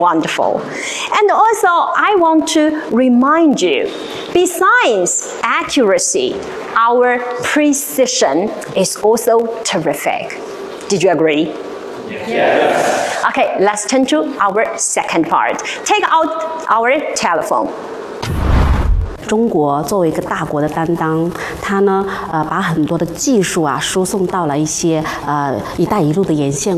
Wonderful. And also, I want to remind you, besides accuracy, our precision is also terrific. Did you agree? Yes. Okay, let's turn to our second part. Take out our telephone. 中国作为一个大国的担当，它呢把很多的技术啊输送到了一些“一带一路”的沿线